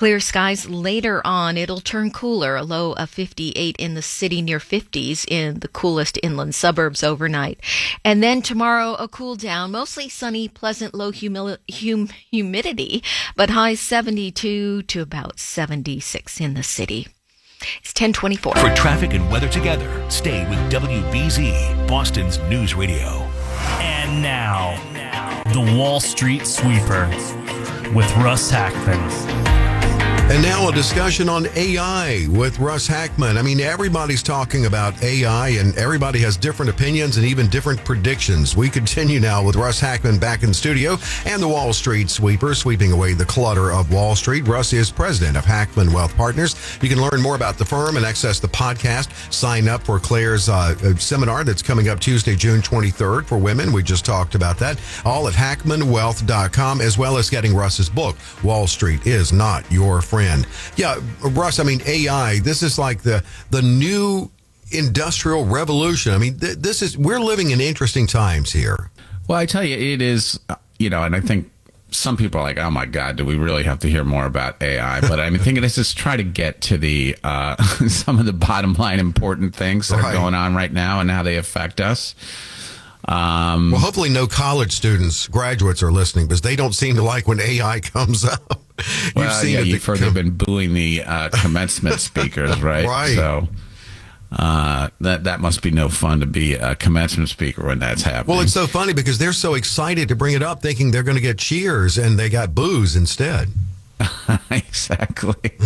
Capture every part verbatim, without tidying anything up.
Clear skies later on. It'll turn cooler, a low of fifty-eight in the city, near fifties in the coolest inland suburbs overnight. And then tomorrow, a cool down, mostly sunny, pleasant, low humil- hum- humidity, but high seventy-two to about seventy-six in the city. It's ten twenty-four. For traffic and weather together, stay with W B Z, Boston's News Radio. And now, the Wall Street Sweeper with Russ Hackman. And now a discussion on A I with Russ Hackman. I mean, everybody's talking about A I and everybody has different opinions and even different predictions. We continue now with Russ Hackman back in the studio and the Wall Street Sweeper, sweeping away the clutter of Wall Street. Russ is president of Hackman Wealth Partners. You can learn more about the firm and access the podcast. Sign up for Claire's uh, seminar that's coming up Tuesday, June twenty-third for women. We just talked about that. All at hackman wealth dot com, as well as getting Russ's book, Wall Street is Not Your Friend. Yeah, Russ, I mean, A I, this is like the the new industrial revolution. I mean, th- this is, we're living in interesting times here. Well, I tell you, it is, you know, and I think some people are like, oh my God, do we really have to hear more about A I? But I mean, thinking this is try to get to the, uh, some of the bottom line important things that Right. are going on right now and how they affect us. Um, Well, hopefully no college students, graduates are listening because they don't seem to like when A I comes up. You've well, seen yeah, it. you've heard they've been booing the uh, commencement speakers, right? Right. So uh, that that must be no fun to be a commencement speaker when that's happening. Well, it's so funny because they're so excited to bring it up, thinking they're going to get cheers, and they got boos instead. Exactly.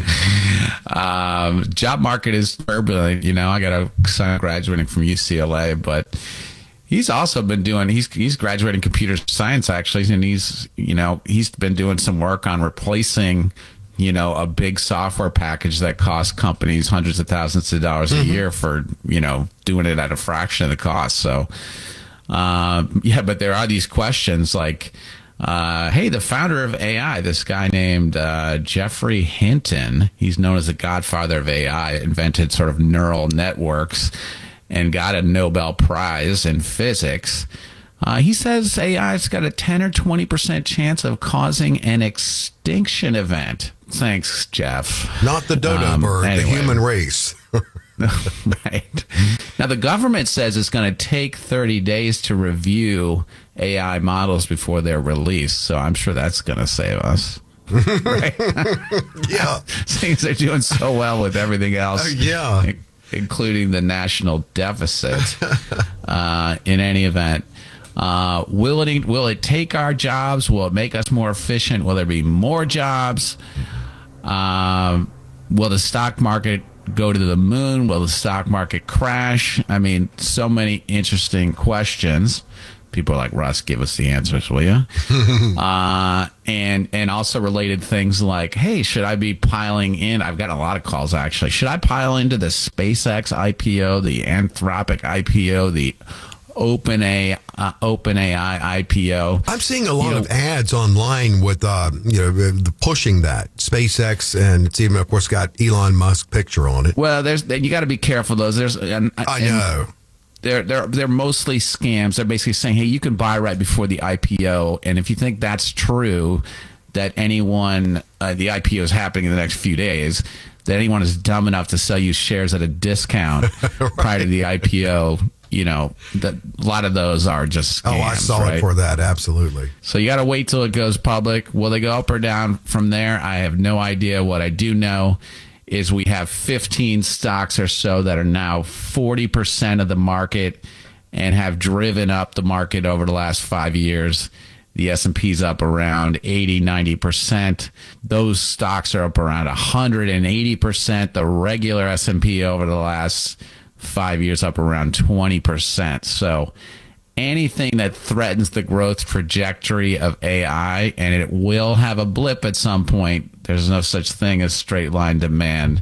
um, job market is turbulent. You know, I got a son graduating from U C L A, but he's also been doing, he's he's graduating computer science, actually, and he's, you know, he's been doing some work on replacing, you know, a big software package that costs companies hundreds of thousands of dollars a mm-hmm. year for, you know, doing it at a fraction of the cost. So, uh, yeah, but there are these questions like, Uh, hey, the founder of A I, this guy named uh, Geoffrey Hinton, he's known as the godfather of A I, invented sort of neural networks and got a Nobel Prize in physics. Uh, he says A I's got a ten or twenty percent chance of causing an extinction event. Thanks, Jeff. Not the dodo Um, bird, anyway. the human race. Right. Now, the government says it's going to take thirty days to review A I models before they're released. So I'm sure that's going to save us. Right? Yeah. Since they're doing so well with everything else. Uh, yeah. in- Including the national deficit. uh, in any event, uh, will it will it take our jobs? Will it make us more efficient? Will there be more jobs? Um, will the stock market go to the moon? Will the stock market crash? I mean, so many interesting questions. People are like, Russ, give us the answers, will you? uh, and and also related things like, hey, should I be piling in? I've got a lot of calls, actually. Should I pile into the SpaceX I P O, the Anthropic I P O, the OpenAI, uh, OpenAI I P O? I'm seeing a lot You know, of ads online with, uh, you know, the pushing that SpaceX, and it's even, of course, got Elon Musk picture on it. Well, there's you got to be careful. Those there's and, I and know. They're they're they're mostly scams. They're basically saying, hey, you can buy right before the I P O, and if you think that's true, that anyone uh, the I P O is happening in the next few days, that anyone is dumb enough to sell you shares at a discount right. prior to the I P O, you know, that a lot of those are just scams. Oh, I saw right? it for that. Absolutely. So you got to wait till it goes public. Will they go up or down from there? I have no idea. What I do know is we have fifteen stocks or so that are now forty percent of the market and have driven up the market over the last five years. The S and P's up around eighty, ninety percent. Those stocks are up around one hundred eighty percent. The regular S and P over the last five years up around twenty percent. So anything that threatens the growth trajectory of A I, and it will have a blip at some point. There's no such thing as straight line demand.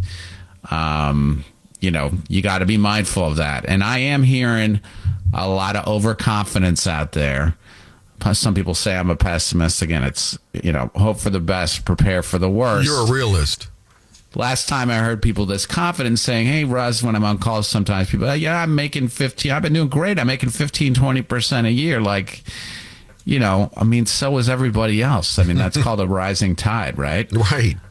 Um, you know, you got to be mindful of that. And I am hearing a lot of overconfidence out there. Some people say I'm a pessimist. Again, it's, you know, hope for the best, prepare for the worst. You're a realist. Last time I heard people this confident saying, hey, Russ, when I'm on calls, sometimes people, oh, yeah, I'm making fifteen. I've been doing great. I'm making fifteen, twenty percent a year. Like, you know, I mean, so is everybody else. I mean, that's called a rising tide, right? Right.